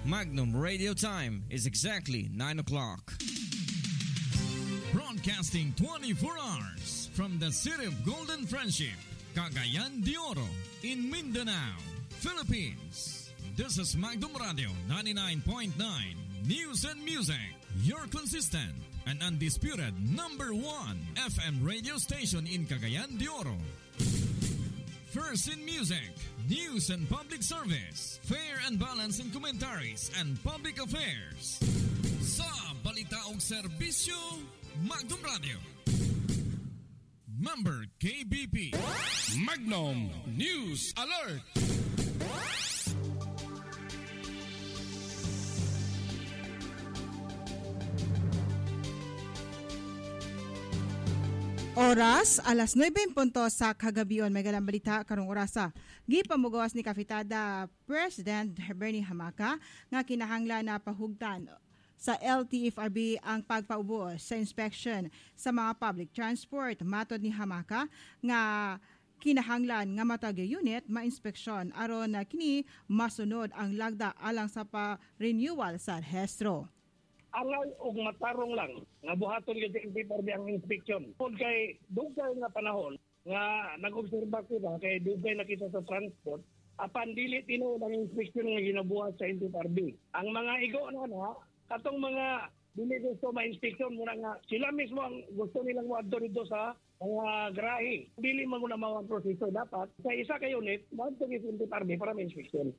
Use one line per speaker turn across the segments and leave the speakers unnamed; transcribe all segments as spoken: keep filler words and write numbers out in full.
Magnum Radio Time is exactly nine o'clock. Broadcasting twenty-four hours from the city of Golden Friendship, Cagayan de Oro, in Mindanao, Philippines. This is Magnum Radio ninety-nine point nine News and Music, your consistent and undisputed number one F M radio station in Cagayan de Oro. First in music, news and public service, fair and balanced in commentaries and public affairs. Sa balita og serbisyo, Magnum Radio. Member K B P.
Magnum News Alert.
Oras, alas nuwebe punto sa kagabion. May galang balita karong orasa. Gipamugawas ni Kapitada President Bernie Hamaka nga kinahanglan na pahugtan sa L T F R B ang pagpaubos sa inspection sa mga public transport. Matod ni Hamaka nga kinahanglan nga matag unit ma-inspeksyon aron na kini masunod ang lagda alang sa pa-renewal sa rehistro.
Alay og matarong lang nga buhaton gyud sa L T F R B ang inspeksyon. Kung kay dugay nga panahon nga nag-obserba ko ba kay dugay nakita sa transport apan dili tinuod ang inspeksyon nga ginabuhat sa L T F R B. Ang mga igo na na katong mga dili gusto ma-inspeksyon muna nga sila mismo ang gusto nilang moadto dito sa mga grahe. Dili man muna mao ang proseso dapat sa isa ka unit moadto gyud sa L T F R B para ma-inspeksyon.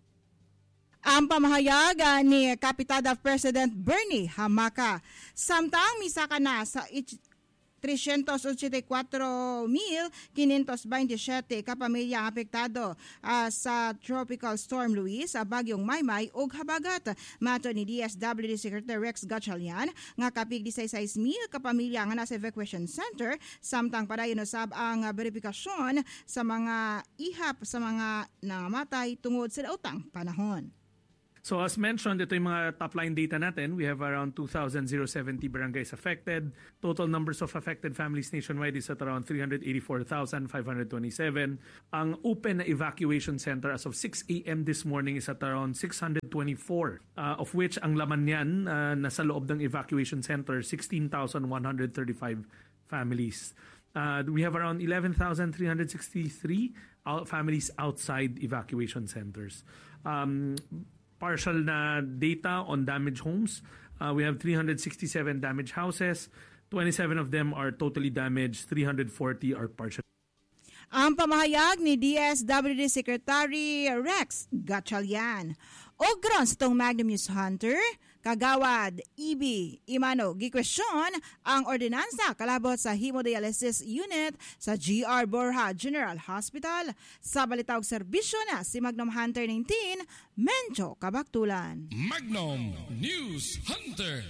Ang pamahayag uh, ni Kapitada President Bernie Hamaka. Samtang misa ka na sa three hundred eighty-four mil five hundred twenty-seven kapamilya apektado uh, sa Tropical Storm Luis sa Bagyong Maymay ug habagat. Mato ni D S W D Secretary Rex Gatchalian nga kapig sixty-six mil kapamilya nga nasa evacuation center samtang padayon usab ang uh, verifikasyon sa mga ihap sa mga nangamatay tungod sa daotang panahon.
So as mentioned, ito yung mga top-line data natin. We have around two thousand seventy barangays affected. Total numbers of affected families nationwide is at around three hundred eighty-four thousand five hundred twenty-seven. Ang open na evacuation center as of six a.m. this morning is at around six hundred twenty-four, uh, of which ang laman niyan uh, nasa loob ng evacuation center, sixteen thousand one hundred thirty-five families. Uh, we have around eleven thousand three hundred sixty-three out- families outside evacuation centers. Um, Partial na data on damaged homes. Uh, we have three hundred sixty-seven damaged houses. twenty-seven of them are totally damaged. three hundred forty are partial.
Ang pamahayag ni D S W D Secretary Rex Gatchalian. Ogron sa itong Magnum News Hunter, Kagawad E B Imano gikwestiyon ang ordinansa kalabot sa hemodialysis unit sa G R Borja General Hospital. Sa balitaog serbisyo na si Magnum Hunter nineteen, Mencho Kabaktulan.
Magnum News Hunter.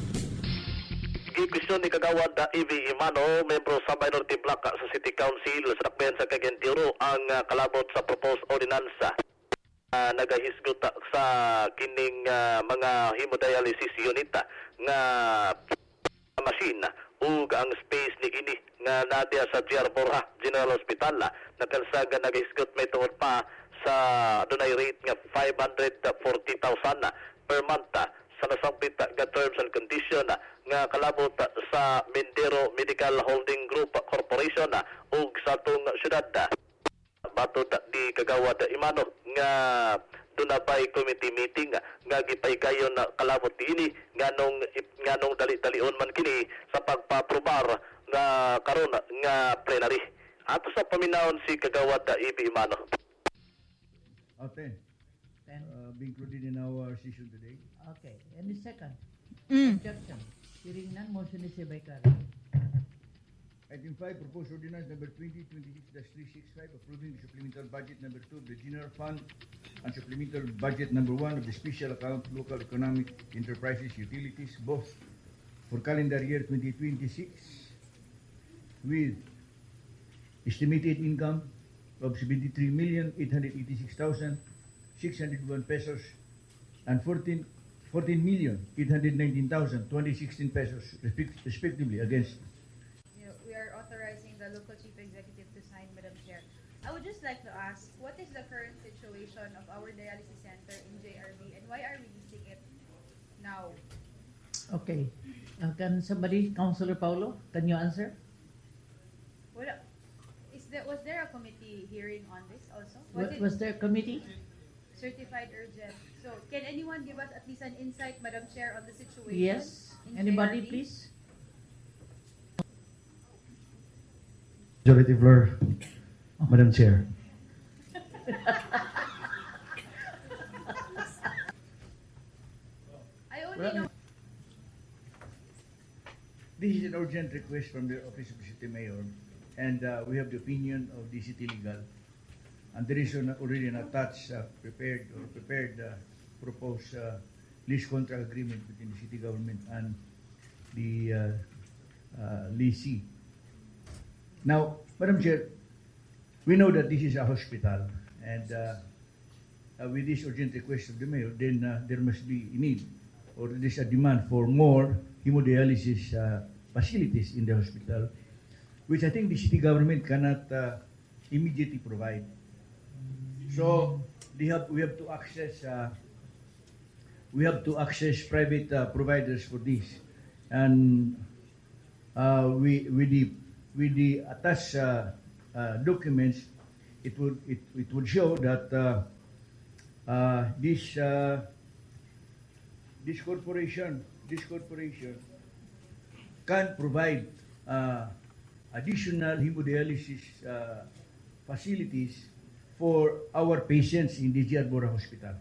Gikwestiyon ni Kagawad E B Imano, membro sa Minority Block sa City Council sa Dakbayan sa Cagayan de Oro ang uh, kalabot sa proposed ordinansa. Uh, nagahisgot sa kining uh, mga hemodialysis unit uh, nga machine ug ang space ni kini nga nadia sa G R Borja General Hospital uh, nakalsaga nagahisgot may tuod pa sa dunay rate nga five hundred forty thousand uh, per month uh, sa nasambit uh, nga terms and condition uh, nga kalabot uh, sa Mindero Medical Holding Group Corporation uh, ug sa atong syudad uh, bato di Kagawad Imano nga dunapay committee meeting nga gipaygayon na kalabot ini nganong nganong dali-dalion man kini sa pagpaprobar nga karon nga plenary. Ato sa paminawon si Kagawad E B Imano.
Oh, ten. ten. Uh, be included in our session today.
Okay. Any second?
Mm.
Objection. Hearing none, motion is hereby carried.
Item five, proposed ordinance number twenty twenty-six dash three sixty-five approving the supplemental budget number two of the General Fund and supplemental budget number one of the Special Account Local Economic Enterprises Utilities, both for calendar year twenty twenty-six, with estimated income of seventy-three million eight hundred eighty-six thousand six hundred one pesos and fourteen million eight hundred nineteen thousand two hundred sixteen pesos respect, respectively against.
We are authorizing the local chief executive to sign, Madam Chair. I would just like to ask, what is the current situation of our dialysis center in J R B and why are we listing it
Okay. Uh, can somebody, Councilor Paulo, can you answer?
Well, is there, was there a committee hearing on this also? Was
Was,
it
was there a committee?
certified urgent? So can anyone give us at least an insight, Madam Chair, on the situation?
Yes.
in
Anybody,
J R D?
please?
Majority Floor, Madam Chair.
I only
Well,
know.
This is an urgent request from the Office of the City Mayor, and uh, we have the opinion of the City Legal. And there is an, already an attached, uh, prepared or prepared uh, proposed uh, lease contract agreement between the city government and the uh, uh, leasee. Now, Madam Chair, we know that this is a hospital, and uh, uh, with this urgent request of the mayor, then uh, there must be a need or there is a demand for more hemodialysis uh, facilities in the hospital, which I think the city government cannot uh, immediately provide. So they have, we have to access uh, we have to access private uh, providers for this, and uh, we with the with the attached uh, uh, documents, it would it, it would show that uh, uh, this uh, this corporation this corporation can provide uh, additional hemodialysis uh, facilities for our patients in the Giarbora Hospital.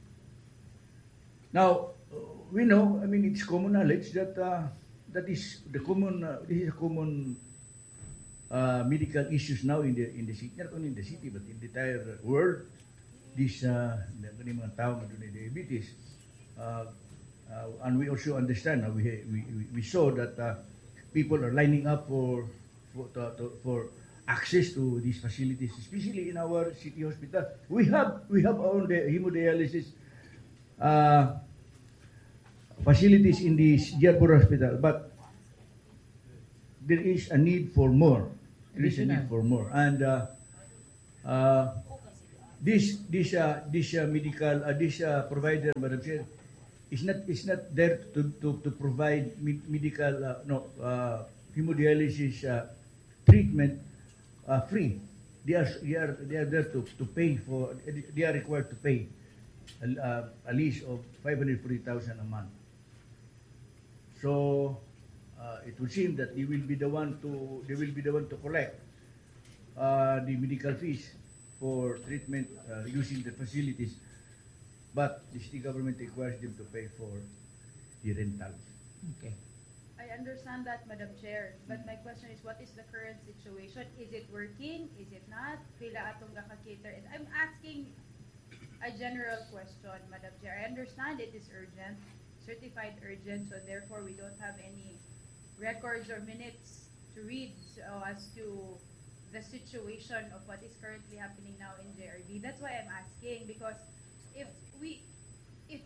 Now, we know, I mean, it's common knowledge that uh, that is the common, uh, this is a common uh, medical issues now in the in the city, not only in the city but in the entire world. This uh, the mga tao na may diabetes, uh, uh, and we also understand. Uh, we, we we saw that uh, people are lining up for for to, to, for access to these facilities, especially in our city hospital. We have we have our own hemodialysis uh, facilities in the Giarbora Hospital, but there is a need for more. There is a need for more, and uh, uh, this this uh, this uh, medical uh, this uh, provider, Madam Chair, is not is not there to to, to provide med medical uh, no uh, hemodialysis uh, treatment uh, free. They are they are they are there to, to pay for. They are required to pay a, uh, a lease of five hundred forty thousand a month. So uh, it would seem that they will be the one to they will be the one to collect uh, the medical fees for treatment uh, using the facilities, but the city government requires them to pay for the rental.
Okay.
I understand that, Madam Chair, but my question is, what is the current situation? Is it working? Is it not? Pila atong gaka-cater? And I'm asking a general question, Madam Chair. I understand it is urgent, certified urgent, so therefore we don't have any records or minutes to read so as to the situation of what is currently happening now in J R D. That's why I'm asking, because if we, if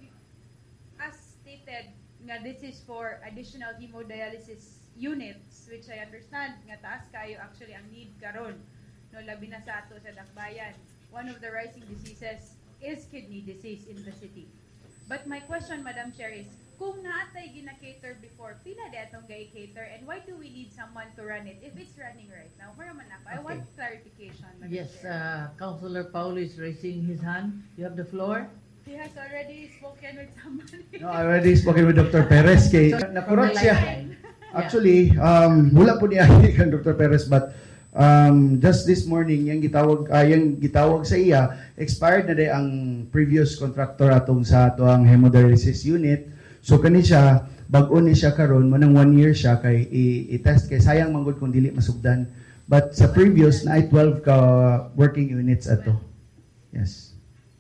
as stated, nga this is for additional hemodialysis units, which I understand nga taas kayo actually ang need karon, no, labi na sa ato sa Dakbayan. One of the rising diseases is kidney disease in the city. But my question, Madam Chair, is kung naatay gina-cater before, pila di atong gay-cater, and why do we need someone to run it if it's running right now? Maraman ako. I want clarification, Madam
Yes,
Chair.
uh, Councilor Paulo is raising his hand. You have the floor.
He has already spoken with somebody.
No, I already spoken with Doctor Perez kay
So,
nakurat
from the
siya.
line.
Actually, um wala po niya kan Doctor Perez, but um just this morning yung gitawag uh, yung gitawag sa iya, expired na day ang previous contractor atong sa ato ang hemodialysis unit. So kani siya bag-o ni siya karon manang one year siya kay i-test kay sayang manggod kung dili masugdan. But sa previous na ay twelve ka working units ato. Yes.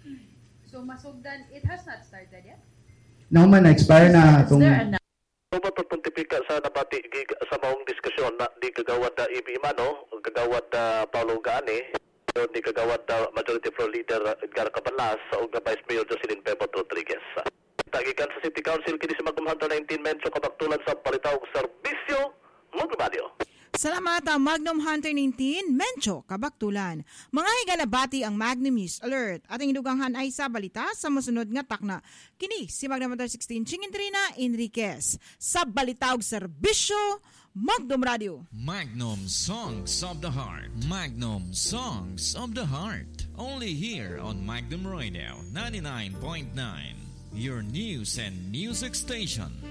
So masugdan, it has not started yet?
Now man na-expire na
Is
atong
there an
Upat at puntipika sa nabati gig sa maong diskusyon na di kagawad da I B Imano, kagawad da Paulo Gaane, o di kagawad da Majority Floor Leader Edgar Cabalas o ga Vice Mayor Jocelyn Pepot Rodriguez. Tagikan sa City Council kini sa Magdum one nineteen Menso kabaktulan sa palitaw serbisyo Magdum Radio.
Salamat ang Magnum Hunter nineteen, Mencho, Kabaktulan. Mga higalabati ang Magnum News Alert. Ating iduganghan ay sa balita sa musunod nga takna. Kini si Magnum Hunter sixteen, Chingintrina Enriquez. Sa balitaog serbisyo, Magnum Radio.
Magnum Songs of the Heart. Magnum Songs of the Heart. Only here on Magnum Radio ninety-nine point nine. Your news and music station.